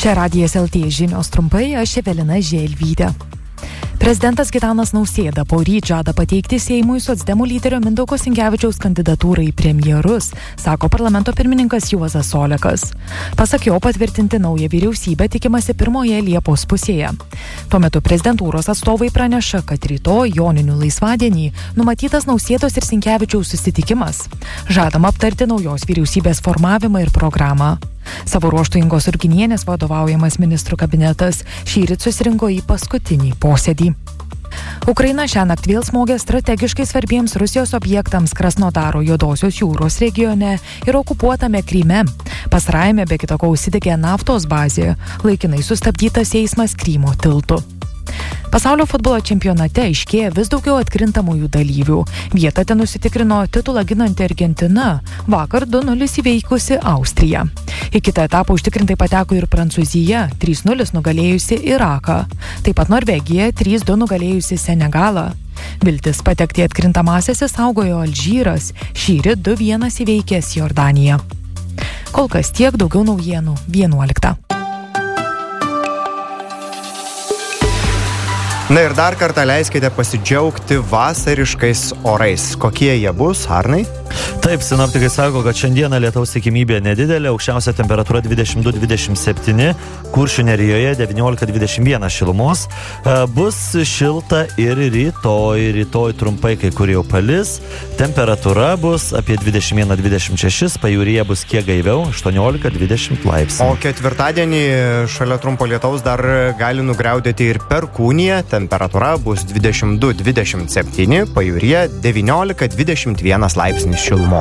Čia Radijas LT žinios trumpai, aš Evelina Želvytė. Prezidentas Gitanas Nausėda poryt žada pateikti Seimui socdemų lyderio Mindaugo Sinkevičiaus kandidatūrą į premjerus, sako parlamento pirmininkas Juozas Olekas. Pasak jo, patvirtinti naują vyriausybę tikimasi pirmoje Liepos pusėje. Tuo metu prezidentūros atstovai praneša, kad rytoj Joninių laisvadienį numatytas Nausėdos ir Sinkevičiaus susitikimas. Žadama aptarti naujos vyriausybės formavimą ir programą. Savo ruožtu Ingos Urginienės vadovaujamas ministrų kabinetas šįryt susirinko į paskutinį posėdį. Ukraina šiąnakt vėl smogė strategiškai svarbiems Rusijos objektams Krasnodaro Juodosios jūros regione ir okupuotame Kryme. Pastarajame be kita ko užsidegė naftos bazė, laikinai sustabdytas eismas Krymo tiltu. Pasaulio futbolo čempionate aiškėja vis daugiau atkrintamųjų dalyvių. Vietą ten užsitikrino titulą ginanti Argentina, vakar 2-0 įveikusi Austriją. Į kitą etapą užtikrintai pateko ir Prancūzija, 3-0 nugalėjusi Iraką. Taip pat Norvegija 3-2 nugalėjusi Senegalą. Viltis patekti atkrintamąsias išsaugojo Alžyras, šįryt 2-1 įveikęs Jordaniją. Kol kas tiek, daugiau naujienų 11. Na ir dar kartą leiskite pasidžiaugti vasariškais orais. Kokie jie bus, Arnai? Taip, sinoptikai sako, kad šiandieną lietaus tikimybė nedidelė, aukščiausia temperatūra 22-27, Kuršių Nerijoje 19-21 šilumos. Bus šilta ir rytoj trumpai kai kur jau palis, temperatūra bus apie 21-26, pajūryje bus kiek gaiviau, 18-20 laipsnių. O ketvirtadienį šalia trumpo lietaus dar gali nugriaudėti ir Perkūnija, temperatūra bus 22-27, pajūryje 19-21 laipsnis šilumos.